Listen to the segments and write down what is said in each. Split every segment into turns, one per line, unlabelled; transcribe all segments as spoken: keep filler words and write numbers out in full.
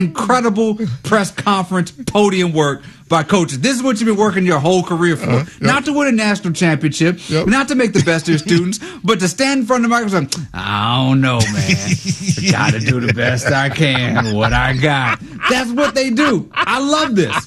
incredible press conference podium work by coaches. This is what you've been working your whole career for. Uh, yep. Not to win a national championship, yep. not to make the best of your students, but to stand in front of the microphone. I don't know, man. I got to do the best I can, what I got. That's what they do. I love this.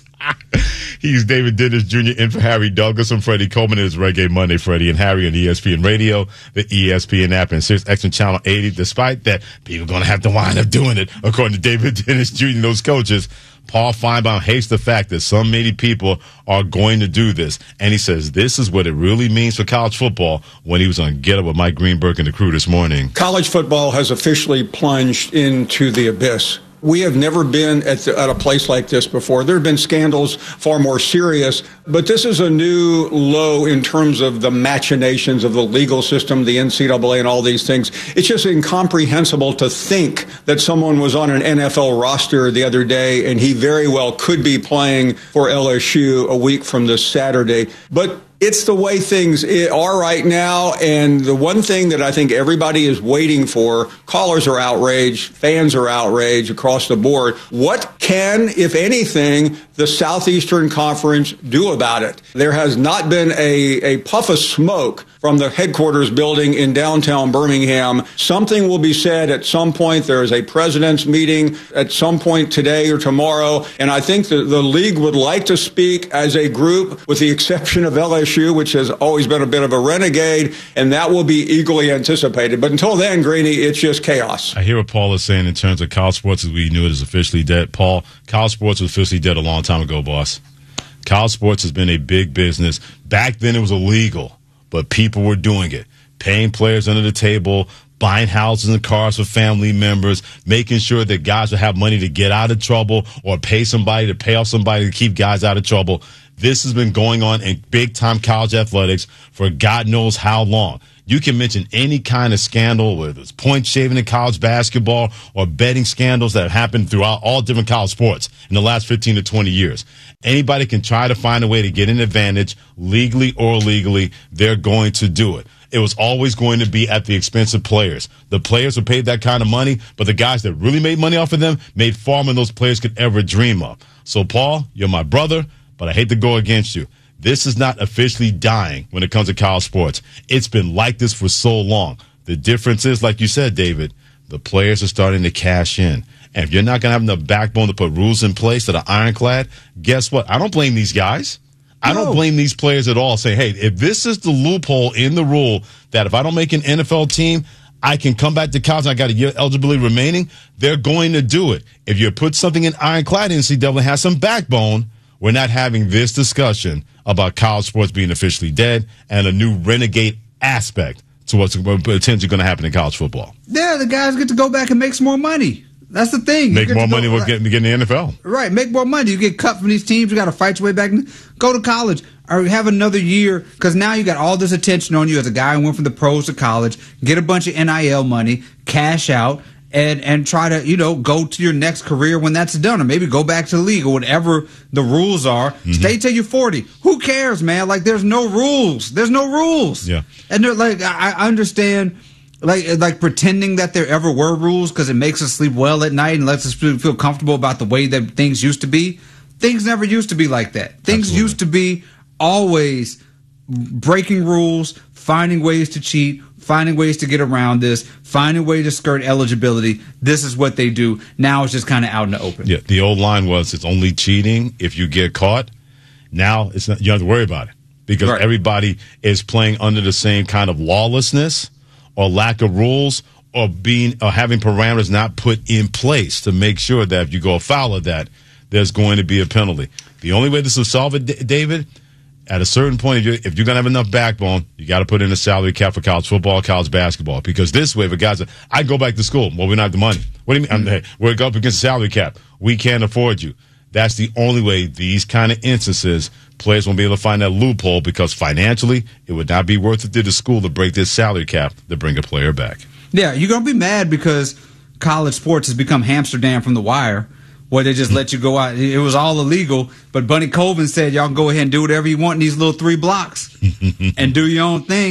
He's David Dennis Junior in for Harry Douglas. I'm Freddie Coleman. It's Reggae Monday, Freddie and Harry on E S P N Radio, the E S P N app, and Sirius X M Channel eighty. Despite that, people are going to have to wind up doing it, according to David Dennis Junior Those coaches. Paul Feinbaum hates the fact that so many people are going to do this. And he says this is what it really means for college football when he was on Get Up with Mike Greenberg and the crew this morning.
College football has officially plunged into the abyss. We have never been at, the, at a place like this before. There have been scandals far more serious, but this is a new low in terms of the machinations of the legal system, the N C double A, and all these things. It's just incomprehensible to think that someone was on an N F L roster the other day and he very well could be playing for L S U a week from this Saturday. But it's the way things are right now, and the one thing that I think everybody is waiting for, callers are outraged, fans are outraged across the board. What can, if anything, the Southeastern Conference do about it? There has not been a, a puff of smoke from the headquarters building in downtown Birmingham. Something will be said at some point. There is a president's meeting at some point today or tomorrow, and I think that the league would like to speak as a group, with the exception of L S U, which has always been a bit of a renegade, and that will be eagerly anticipated. But until then, Greeny, it's just chaos.
I hear what Paul is saying in terms of college sports as we knew it is officially dead. Paul, college sports was officially dead a long time ago, boss. College sports has been a big business. Back then it was illegal, but people were doing it, paying players under the table, buying houses and cars for family members, making sure that guys would have money to get out of trouble or pay somebody to pay off somebody to keep guys out of trouble. This has been going on in big-time college athletics for God knows how long. You can mention any kind of scandal, whether it's point shaving in college basketball or betting scandals that have happened throughout all different college sports in the last fifteen to twenty years. Anybody can try to find a way to get an advantage, legally or illegally. They're going to do it. It was always going to be at the expense of players. The players were paid that kind of money, but the guys that really made money off of them made far more than those players could ever dream of. So, Paul, you're my brother, but I hate to go against you. This is not officially dying when it comes to college sports. It's been like this for so long. The difference is, like you said, David, the players are starting to cash in. And if you're not going to have enough backbone to put rules in place that are ironclad, guess what? I don't blame these guys. I no. don't blame these players at all. Say, hey, if this is the loophole in the rule that if I don't make an N F L team, I can come back to college and I got a year eligibility remaining, they're going to do it. If you put something in ironclad, N C double A has some backbone. We're not having this discussion about college sports being officially dead and a new renegade aspect to what's potentially going to happen in college football.
Yeah, the guys get to go back and make some more money. That's the thing.
Make more money with getting to get in the N F L.
Right, make more money. You get cut from these teams. You got to fight your way back. Go to college or have another year, because now you got all this attention on you as a guy who went from the pros to college, get a bunch of N I L money, cash out, and and try to, you know, go to your next career when that's done, or maybe go back to the league or whatever the rules are. Mm-hmm. Stay till you're forty. Who cares, man? Like, there's no rules. There's no rules.
Yeah.
And they're like, I, I understand. Like, like pretending that there ever were rules because it makes us sleep well at night and lets us feel comfortable about the way that things used to be. Things never used to be like that. Things Absolutely. used to be always breaking rules, finding ways to cheat, finding ways to get around this, finding ways to skirt eligibility. This is what they do. Now it's just kind of out in the open.
Yeah, the old line was it's only cheating if you get caught. Now it's not, you don't have to worry about it because right. everybody is playing under the same kind of lawlessness or lack of rules, or being or having parameters not put in place to make sure that if you go afoul of that, there's going to be a penalty. The only way this will solve it, D- David, at a certain point, if you're, if you're going to have enough backbone, you got to put in a salary cap for college football, college basketball. Because this way, if a guy's like, I go back to school, well, we don't have the money. What do you mean? Mm-hmm. I'm, hey, we're up against the salary cap. We can't afford you. That's the only way these kind of instances, players won't be able to find that loophole, because financially, it would not be worth it to the school to break this salary cap to bring a player back.
Yeah, you're going to be mad because college sports has become Amsterdam from The Wire, where they just let you go out. It was all illegal, but Bunny Colvin said, y'all can go ahead and do whatever you want in these little three blocks and do your own thing.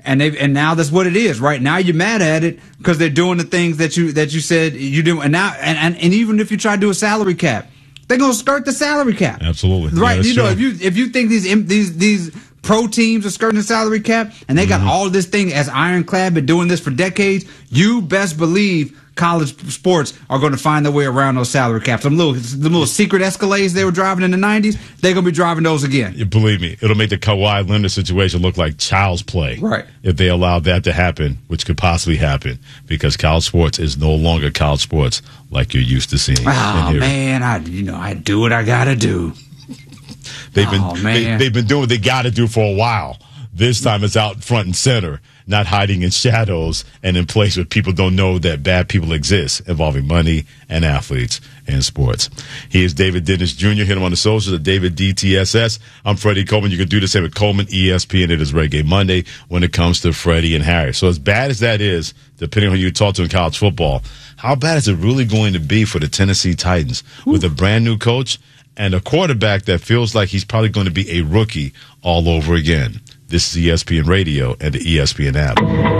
And they and now that's what it is. Right now you're mad at it because they're doing the things that you that you said you do. And now and, and, and even if you try to do a salary cap, they're gonna skirt the salary cap.
Absolutely,
right?
Yeah,
you know,
true.
if you if you think these these these pro teams are skirting the salary cap and they got mm-hmm. all this thing as ironclad, been doing this for decades, you best believe college sports are going to find their way around those salary caps. Some little, the little secret Escalades they were driving in the nineties, they're going to be driving those again.
You believe me, it'll make the Kawhi Leonard situation look like child's play.
Right.
If they allow that to happen, which could possibly happen, because college sports is no longer college sports like you're used to seeing.
Oh, man, I you know, I do what I got to do.
They've been,
oh, man.
They, they've been doing what they got to do for a while. This time it's out front and center, not hiding in shadows and in place where people don't know that bad people exist involving money and athletes in sports. He is David Dennis Junior Hit him on the socials at David D T S S. I'm Freddie Coleman. You can do the same with Coleman E S P N. It is Reggae Monday when it comes to Freddie and Harry. So as bad as that is, depending on who you talk to in college football, how bad is it really going to be for the Tennessee Titans Ooh. with a brand new coach and a quarterback that feels like he's probably going to be a rookie all over again? This is E S P N Radio and the E S P N app.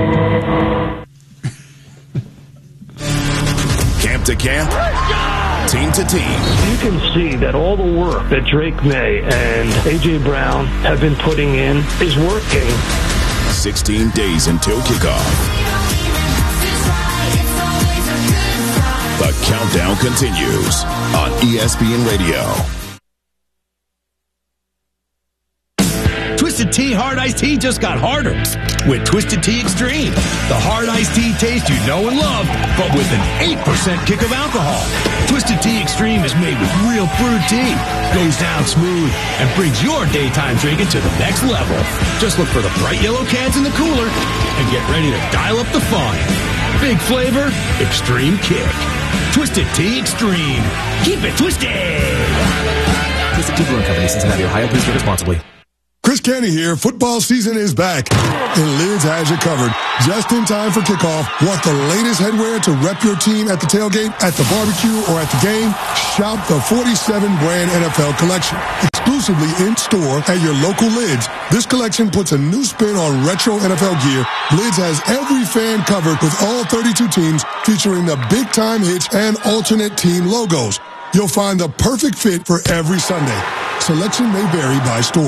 Camp to camp, team to team.
You can see that all the work that Drake May and A J. Brown have been putting in is working.
sixteen days until kickoff. The countdown continues on E S P N Radio.
Twisted Tea Hard Iced Tea just got harder with Twisted Tea Extreme. The hard iced tea taste you know and love, but with an eight percent kick of alcohol. Twisted Tea Extreme is made with real brewed tea, goes down smooth, and brings your daytime drinking to the next level. Just look for the bright yellow cans in the cooler and get ready to dial up the fun. Big flavor, extreme kick. Twisted Tea Extreme. Keep it twisted!
Twisted Tea Brewing Company, Cincinnati, Ohio. Please drink responsibly.
Chris Canty here. Football season is back, and Lids has you covered. Just in time for kickoff. Want the latest headwear to rep your team at the tailgate, at the barbecue, or at the game? Shop the forty-seven brand N F L collection. Exclusively in store at your local Lids. This collection puts a new spin on retro N F L gear. Lids has every fan covered with all thirty-two teams, featuring the big time hits and alternate team logos. You'll find the perfect fit for every Sunday. Selection may vary by store.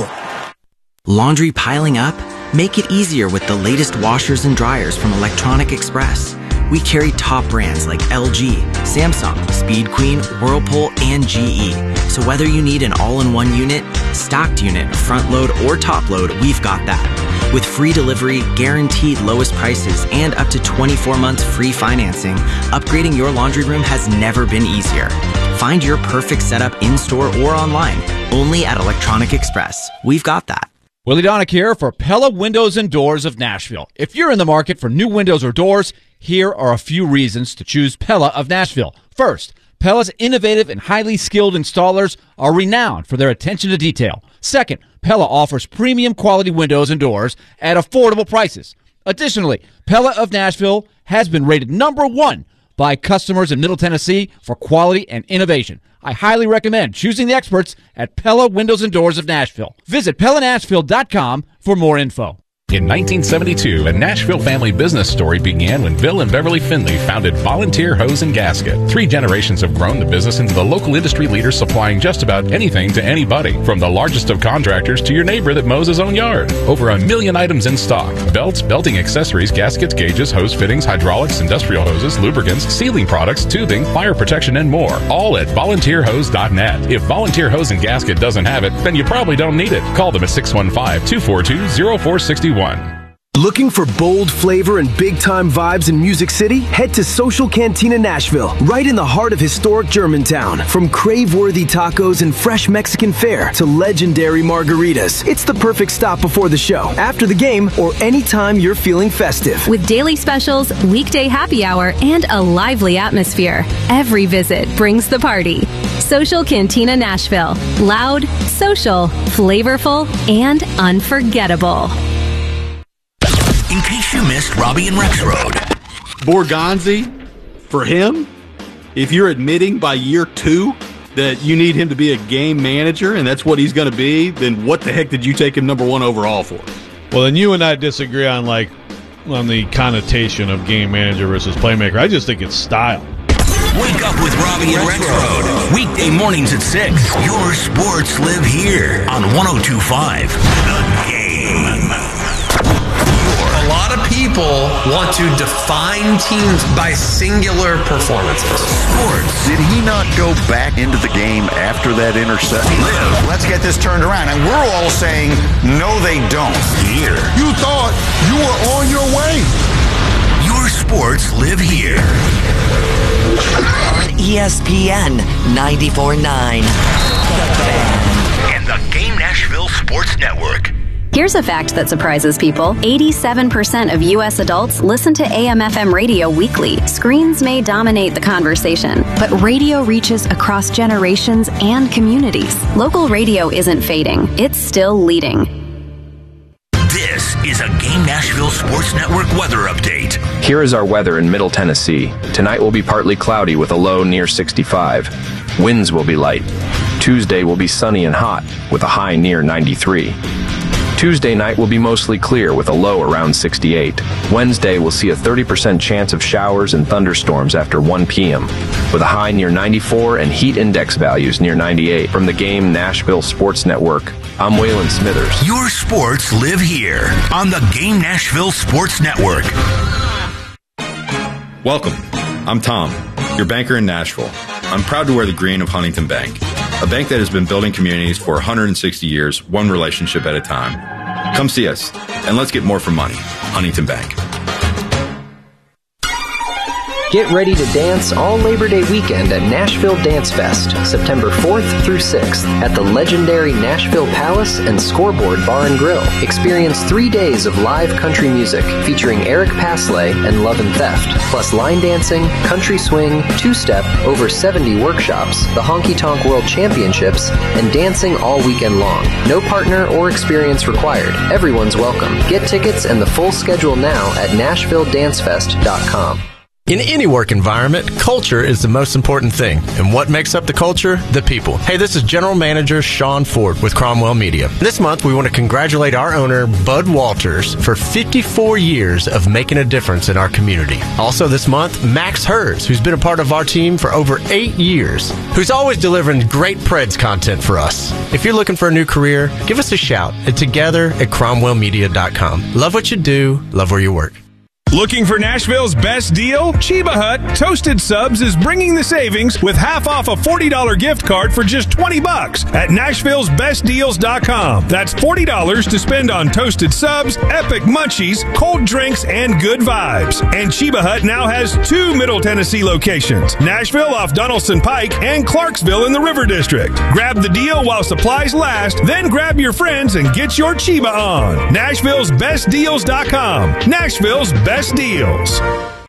Laundry piling up? Make it easier with the latest washers and dryers from Electronic Express. We carry top brands like L G, Samsung, Speed Queen, Whirlpool, and G E. So whether you need an all-in-one unit, stocked unit, front load, or top load, we've got that. With free delivery, guaranteed lowest prices, and up to twenty-four months free financing, upgrading your laundry room has never been easier. Find your perfect setup in-store or online, only at Electronic Express. We've got that.
Willie Donick here for Pella Windows and Doors of Nashville. If you're in the market for new windows or doors, here are a few reasons to choose Pella of Nashville. First, Pella's innovative and highly skilled installers are renowned for their attention to detail. Second, Pella offers premium quality windows and doors at affordable prices. Additionally, Pella of Nashville has been rated number one by customers in Middle Tennessee for quality and innovation. I highly recommend choosing the experts at Pella Windows and Doors of Nashville. Visit Pella Nashville dot com for more info.
In nineteen seventy-two, a Nashville family business story began when Bill and Beverly Finley founded Volunteer Hose and Gasket. Three generations have grown the business into the local industry leader supplying just about anything to anybody, from the largest of contractors to your neighbor that mows his own yard. Over a million items in stock: belts, belting accessories, gaskets, gauges, hose fittings, hydraulics, industrial hoses, lubricants, sealing products, tubing, fire protection, and more. All at volunteer hose dot net. If Volunteer Hose and Gasket doesn't have it, then you probably don't need it. Call them at six one five, two four two, zero four six one.
Looking for bold flavor and big-time vibes in Music City? Head to Social Cantina Nashville, right in the heart of historic Germantown. From crave-worthy tacos and fresh Mexican fare to legendary margaritas, it's the perfect stop before the show, after the game, or anytime you're feeling festive.
With daily specials, weekday happy hour, and a lively atmosphere, every visit brings the party. Social Cantina Nashville. Loud, social, flavorful, and unforgettable.
In case you missed Robbie and Rexroad.
Borgonzi, for him, if you're admitting by year two that you need him to be a game manager and that's what he's going to be, then what the heck did you take him number one overall for?
Well, then you and I disagree on like on the connotation of game manager versus playmaker. I just think it's style.
Wake up with Robbie and Rexroad. Weekday mornings at six. Your sports live here on one oh two point five. The Game.
A lot of people want to define teams by singular performances.
Sports.
Did he not go back into the game after that interception?
Live.
Let's get this turned around. And we're all saying, no, they don't.
Here.
You thought you were on your way.
Your sports live here.
On E S P N ninety-four point nine.
And the Game Nashville Sports Network.
Here's a fact that surprises people. eighty-seven percent of U S adults listen to A M F M radio weekly. Screens may dominate the conversation, but radio reaches across generations and communities. Local radio isn't fading. It's still leading.
This is a Game Nashville Sports Network weather update.
Here is our weather in Middle Tennessee. Tonight will be partly cloudy with a low near sixty-five. Winds will be light. Tuesday will be sunny and hot with a high near ninety-three. Tuesday night will be mostly clear with a low around sixty-eight. Wednesday will see a thirty percent chance of showers and thunderstorms after one p.m. with a high near ninety-four and heat index values near ninety-eight. From the Game Nashville Sports Network, I'm Waylon Smithers.
Your sports live here on the Game Nashville Sports Network.
Welcome. I'm Tom, your banker in Nashville. I'm proud to wear the green of Huntington Bank, a bank that has been building communities for one hundred sixty years, one relationship at a time. Come see us, and let's get more for money. Huntington Bank.
Get ready to dance all Labor Day weekend at Nashville Dance Fest, September fourth through sixth at the legendary Nashville Palace and Scoreboard Bar and Grill. Experience three days of live country music featuring Eric Pasley and Love and Theft, plus line dancing, country swing, two-step, over seventy workshops, the Honky Tonk World Championships, and dancing all weekend long. No partner or experience required. Everyone's welcome. Get tickets and the full schedule now at nashville dance fest dot com.
In any work environment, culture is the most important thing. And what makes up the culture? The people. Hey, this is General Manager Sean Ford with Cromwell Media. This month, we want to congratulate our owner, Bud Walters, for fifty-four years of making a difference in our community. Also this month, Max Hers, who's been a part of our team for over eight years, who's always delivering great Preds content for us. If you're looking for a new career, give us a shout at together at cromwell media dot com. Love what you do, love where you work.
Looking for Nashville's best deal? Chiba Hut Toasted Subs is bringing the savings with half off a forty dollars gift card for just twenty bucks at nashville's best deals dot com. That's forty dollars to spend on toasted subs, epic munchies, cold drinks, and good vibes. And Chiba Hut now has two Middle Tennessee locations, Nashville off Donaldson Pike and Clarksville in the River District. Grab the deal while supplies last, then grab your friends and get your Chiba on. nashville's best deals dot com. Nashville's best deals.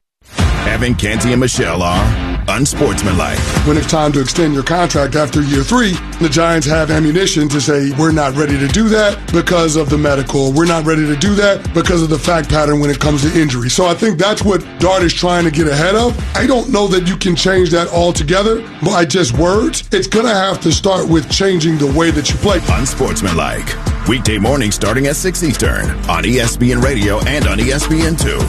Having Canty and Michelle are unsportsmanlike.
When it's time to extend your contract after year three, the Giants have ammunition to say, we're not ready to do that because of the medical. We're not ready to do that because of the fact pattern when it comes to injury. So I think that's what Dart is trying to get ahead of. I don't know that you can change that altogether by just words. It's going to have to start with changing the way that you play.
Unsportsmanlike. Weekday morning starting at six Eastern on E S P N Radio and on E S P N two.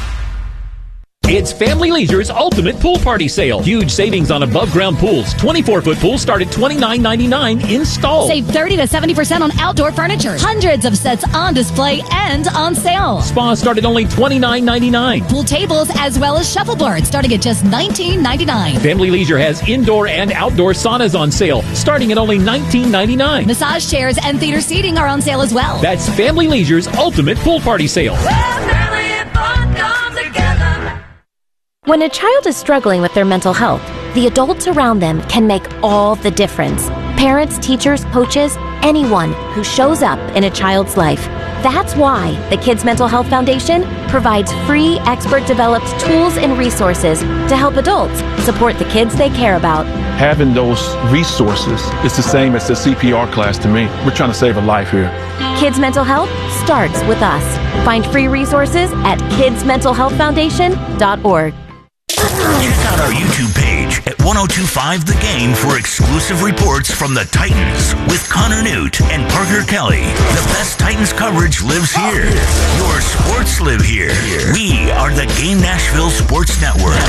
It's Family Leisure's Ultimate Pool Party Sale. Huge savings on above-ground pools. twenty-four foot pools start at twenty-nine ninety-nine installed.
Save thirty to seventy percent on outdoor furniture. Hundreds of sets on display and on sale.
Spas start at only twenty-nine ninety-nine.
Pool tables as well as shuffleboards starting at just nineteen ninety-nine.
Family Leisure has indoor and outdoor saunas on sale starting at only nineteen ninety-nine.
Massage chairs and theater seating are on sale as well.
That's Family Leisure's Ultimate Pool Party Sale.
When a child is struggling with their mental health, the adults around them can make all the difference. Parents, teachers, coaches, anyone who shows up in a child's life. That's why the Kids Mental Health Foundation provides free, expert-developed tools and resources to help adults support the kids they care about.
Having those resources is the same as the C P R class to me. We're trying to save a life here.
Kids Mental Health starts with us. Find free resources at kids mental health foundation dot org.
Check out our YouTube page at one oh two point five The Game for exclusive reports from the Titans with Connor Newt and Parker Kelly. The best Titans coverage lives here. Your sports live here. We are the Game Nashville Sports Network.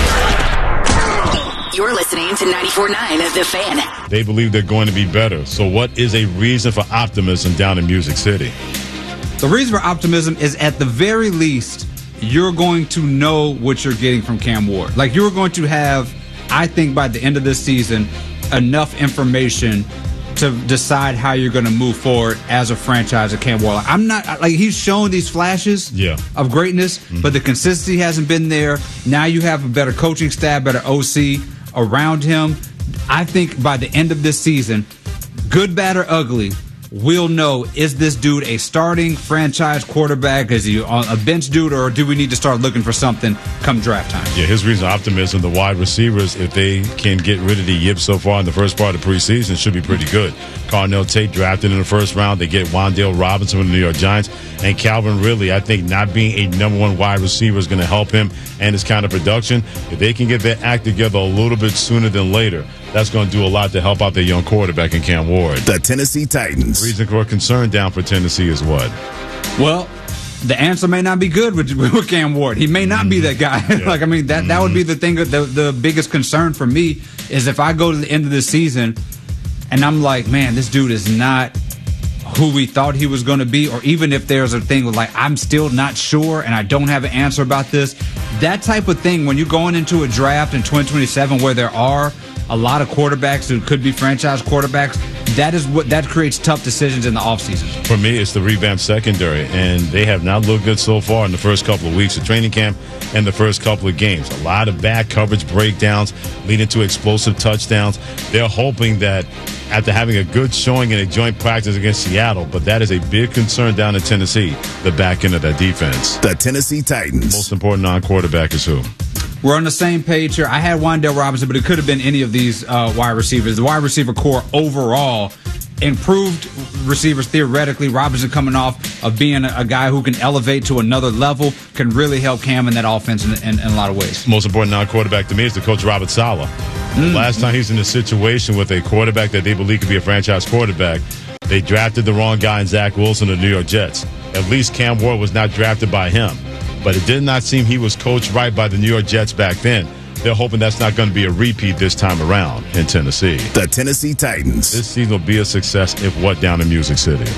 You're listening to ninety-four point nine The Fan.
They believe they're going to be better. So what is a reason for optimism down in Music City?
The reason for optimism is, at the very least, you're going to know what you're getting from Cam Ward. Like, you're going to have, I think, by the end of this season, enough information to decide how you're going to move forward as a franchise of Cam Ward. Like, I'm not, like, he's shown these flashes
yeah.
of greatness, mm-hmm. but the consistency hasn't been there. Now you have a better coaching staff, better O C around him. I think by the end of this season, good, bad, or ugly, we'll know, is this dude a starting franchise quarterback? Is he a bench dude, or do we need to start looking for something come draft time?
Yeah, his reason for optimism, the wide receivers, if they can get rid of the yips so far in the first part of preseason, should be pretty good. Carnell Tate drafted in the first round. They get Wan'Dale Robinson from the New York Giants. And Calvin Ridley, I think not being a number one wide receiver is going to help him and his kind of production. If they can get their act together a little bit sooner than later, that's going to do a lot to help out their young quarterback in Cam Ward.
The Tennessee Titans.
Reason for concern down for Tennessee is what?
Well, the answer may not be good with, with Cam Ward. He may not mm-hmm. be that guy. Yeah. like, I mean, that, mm-hmm. that would be the thing. The, the biggest concern for me is if I go to the end of the season and I'm like, man, this dude is not who we thought he was going to be, or even if there's a thing like, I'm still not sure and I don't have an answer about this. That type of thing, when you're going into a draft in twenty twenty-seven where there are a lot of quarterbacks who could be franchise quarterbacks, that is what that creates tough decisions in the offseason.
For me, it's the revamped secondary, and they have not looked good so far in the first couple of weeks of training camp and the first couple of games. A lot of bad coverage breakdowns leading to explosive touchdowns. They're hoping that after having a good showing in a joint practice against Seattle, but that is a big concern down in Tennessee, the back end of that defense.
The Tennessee Titans.
Most important non-quarterback is who?
We're on the same page here. I had Wan'Dale Robinson, but it could have been any of these uh, wide receivers. The wide receiver core overall improved receivers theoretically. Robinson coming off of being a, a guy who can elevate to another level, can really help Cam in that offense in, in, in a lot of ways.
Most important non-quarterback to me is the coach Robert Saleh. Mm. Last time he was in a situation with a quarterback that they believe could be a franchise quarterback, they drafted the wrong guy in Zach Wilson of the New York Jets. At least Cam Ward was not drafted by him. But it did not seem he was coached right by the New York Jets back then. They're hoping that's not going to be a repeat this time around in Tennessee.
The Tennessee Titans.
This season will be a success if what down in Music City?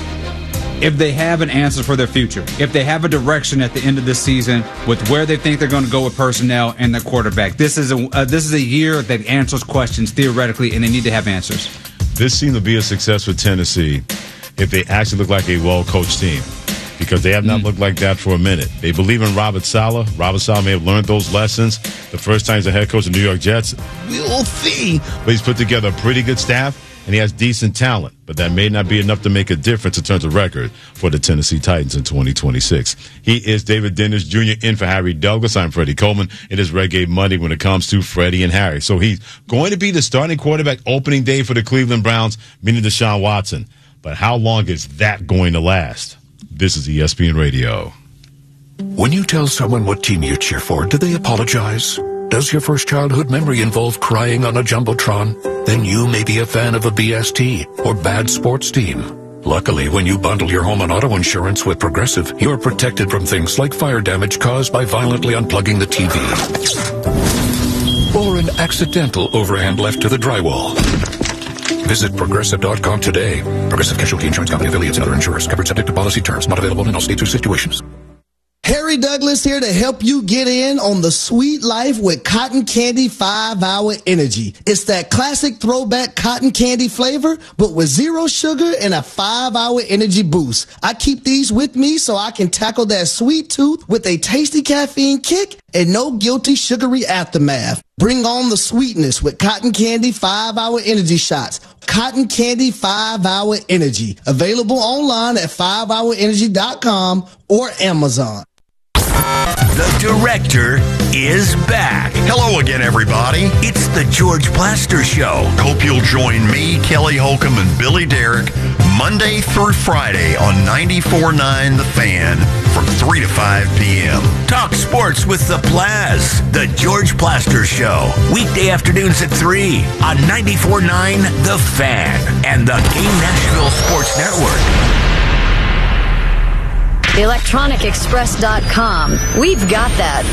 If they have an answer for their future, if they have a direction at the end of this season with where they think they're going to go with personnel and their quarterback. This is a uh, this is a year that answers questions theoretically, and they need to have answers.
This seems to be a success for Tennessee if they actually look like a well-coached team, because they have not mm. looked like that for a minute. They believe in Robert Saleh. Robert Saleh may have learned those lessons the first time he's the head coach of the New York Jets. We'll see. But he's put together a pretty good staff, and he has decent talent. But that may not be enough to make a difference in terms of record for the Tennessee Titans in twenty twenty-six. He is David Dennis Junior in for Harry Douglas. I'm Freddie Coleman. It is Reggae Monday when it comes to Freddie and Harry. So he's going to be the starting quarterback opening day for the Cleveland Browns, meaning Deshaun Watson. But how long is that going to last? This is E S P N Radio.
When you tell someone what team you cheer for, do they apologize? Does your first childhood memory involve crying on a Jumbotron? Then you may be a fan of a B S T or bad sports team. Luckily, when you bundle your home and auto insurance with Progressive, you're protected from things like fire damage caused by violently unplugging the T V. Or an accidental overhand left to the drywall. Visit Progressive dot com today. Progressive Casualty Insurance Company, affiliates, and other insurers. Covered subject to policy terms. Not available in all states or situations.
Harry Douglas here to help you get in on the sweet life with Cotton Candy five hour Energy. It's that classic throwback cotton candy flavor, but with zero sugar and a five hour energy boost. I keep these with me so I can tackle that sweet tooth with a tasty caffeine kick and no guilty sugary aftermath. Bring on the sweetness with Cotton Candy five hour Energy shots. Cotton Candy five hour Energy. Available online at five hour energy dot com or Amazon.
The director is back.
Hello again, everybody.
It's the George Plaster Show.
Hope you'll join me, Kelly Holcomb, and Billy Derrick Monday through Friday on ninety-four point nine The Fan from three to five p.m.
Talk sports with the Plaz. The George Plaster Show. Weekday afternoons at three on ninety-four point nine The Fan and the Game Nashville Sports Network.
electronic express dot com. We've got that.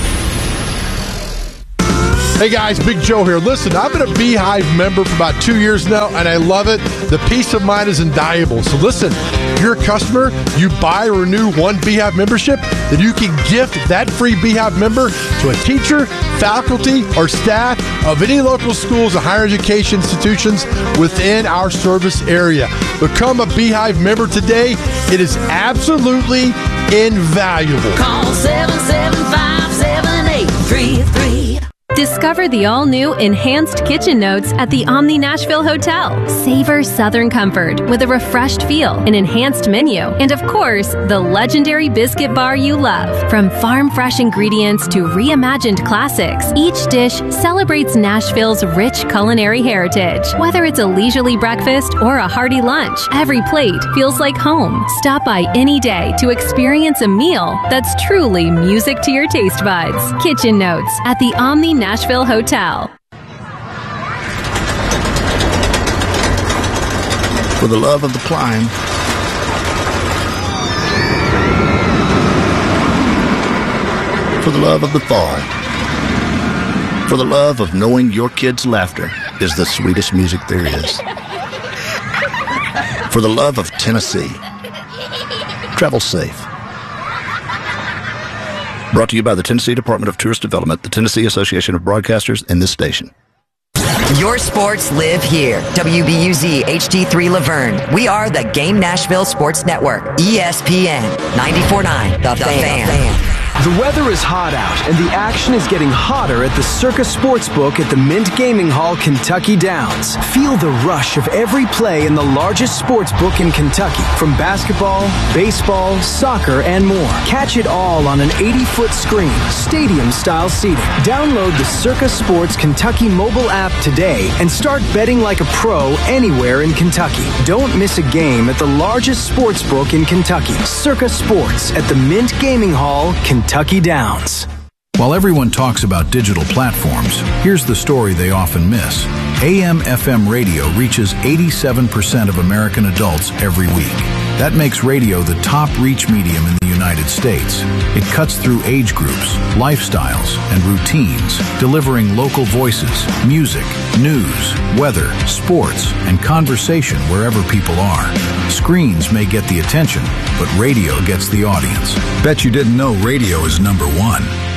Hey guys, Big Joe here. Listen, I've been a Beehive member for about two years now, and I love it. The peace of mind is invaluable. So listen, if you're a customer, you buy or renew one Beehive membership, then you can gift that free Beehive member to a teacher, faculty, or staff of any local schools or higher education institutions within our service area. Become a Beehive member today. It is absolutely invaluable.
Call seven seven five, seven eight three three.
Discover the all-new Enhanced Kitchen Notes at the Omni Nashville Hotel. Savor Southern comfort with a refreshed feel, an enhanced menu, and of course, the legendary biscuit bar you love. From farm-fresh ingredients to reimagined classics, each dish celebrates Nashville's rich culinary heritage. Whether it's a leisurely breakfast or a hearty lunch, every plate feels like home. Stop by any day to experience a meal that's truly music to your taste buds. Kitchen Notes at the Omni Nashville Hotel.
For the love of the climb, for the love of the fall, for the love of knowing your kids' laughter is the sweetest music there is, for the love of Tennessee, travel safe. Brought to you by the Tennessee Department of Tourist Development, the Tennessee Association of Broadcasters, and this station.
Your sports live here. W B U Z H D three Laverne. We are the Game Nashville Sports Network. E S P N ninety-four point nine The, the Fan. Fan.
The weather is hot out, and the action is getting hotter at the Circa Sportsbook at the Mint Gaming Hall, Kentucky Downs. Feel the rush of every play in the largest sportsbook in Kentucky, from basketball, baseball, soccer, and more. Catch it all on an eighty-foot screen, stadium-style seating. Download the Circa Sports Kentucky mobile app today and start betting like a pro anywhere in Kentucky. Don't miss a game at the largest sportsbook in Kentucky, Circa Sports at the Mint Gaming Hall, Kentucky Downs.
While everyone talks about digital platforms, here's the story they often miss. A M F M radio reaches eighty-seven percent of American adults every week. That makes radio the top reach medium in the United States. It cuts through age groups, lifestyles, and routines, delivering local voices, music, news, weather, sports, and conversation wherever people are. Screens may get the attention, but radio gets the audience. Bet you didn't know radio is number one.